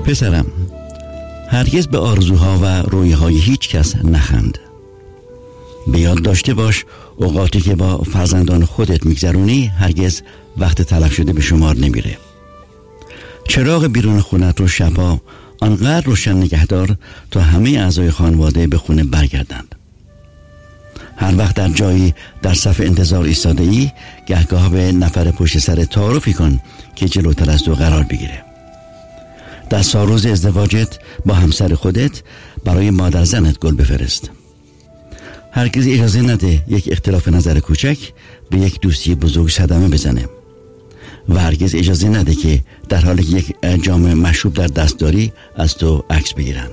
پسرم، هرگز به آرزوها و رویاهای هیچ کس نخند. به یاد داشته باش اوقاتی که با فرزندان خودت میگذرونی هرگز وقت تلف شده به شمار نمیره. چراغ بیرون خونت رو شبا آنقدر روشن نگهدار تا همه اعضای خانواده به خونه برگردند. هر وقت در جایی در صف انتظار ایستاده ای، گهگاه به نفر پشت سر تعارفی کن که جلوتر از تو قرار بگیره. در سالروز ازدواجت با همسر خودت برای مادر زنت گل بفرست. هرگز اجازه نده یک اختلاف نظر کوچک به یک دوستی بزرگ صدمه بزنه و هرگز اجازه نده که در حالی که یک جام مشروب در دست داری از تو عکس بگیرند.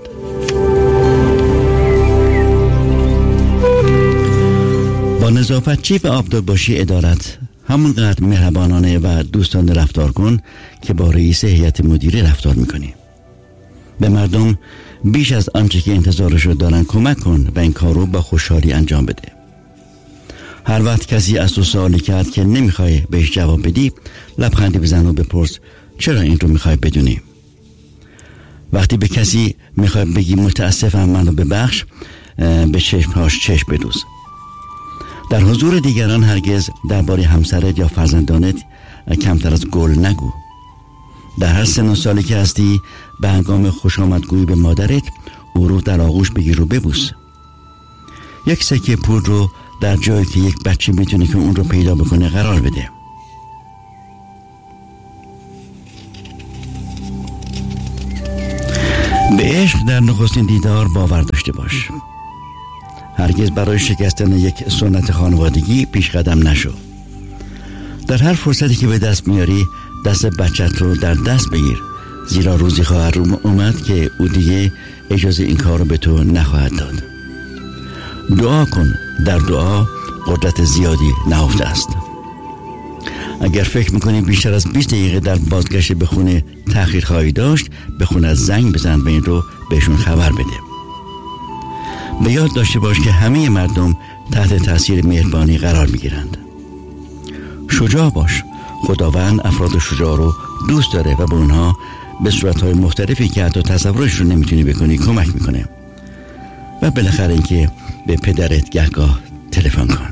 با نظافتچی و آبدار باشی ادارت همونقدر مهربانانه و دوستانه رفتار کن که با رئیس هیئت مدیره رفتار میکنی. به مردم بیش از آنچه که انتظارش رو دارن کمک کن و این کار رو با خوشحالی انجام بده. هر وقت کسی از تو سوالی کرد که نمیخوای بهش جواب بدی، لبخندی بزن و بپرس چرا این رو میخوای بدونی. وقتی به کسی میخوای بگی متاسفم منو ببخش، به چشمهاش چشم بدوز. در حضور دیگران هرگز درباره همسرت یا فرزندانت کمتر از گل نگو. در هر سن و سالی که هستی به هنگام خوش آمدگویی به مادرت او رو در آغوش بگیر و ببوس. یک سکه پول رو در جایی که یک بچه میتونه که اون رو پیدا بکنه قرار بده. به عشق در نخستین دیدار باور داشته باش. هرگز برای شکستن یک سنت خانوادگی پیش قدم نشو. در هر فرصتی که به دست میاری دست بچت رو در دست بگیر، زیرا روزی خواهد اومد که او دیگه اجازه این کار رو به تو نخواهد داد. دعا کن، در دعا قدرت زیادی نهفته است. اگر فکر میکنی بیشتر از 20 دقیقه در بازگشت به خونه تأخیر خواهی داشت، به خونه زنگ بزن و این رو بهشون خبر بده. به یاد داشته باش که همه مردم تحت تاثیر مهربانی قرار میگیرند. شجاع باش. خداوند افراد شجاع رو دوست داره و به اونها به صورتهای مختلفی که حتی تصورش رو نمیتونی بکنی کمک میکنه. و بالاخره اینکه به پدرت گهگاه تلفن کن.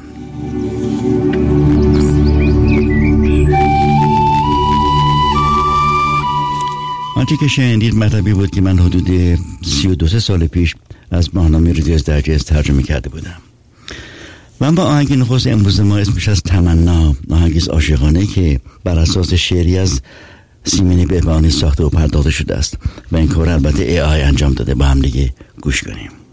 آنچه که شنیدید مطلبی بود که من حدود 32 سال پیش از ماهنامه روزی از درجه ترجمه کرده بودم. من با آهنگ نخست امروز ما اسمش از تمنا، آهنگ عاشقانه که بر اساس شعری از سیمین بهبانی ساخته و پرداخته شده است و این کار البته AI انجام داده. با هم دیگه گوش کنیم.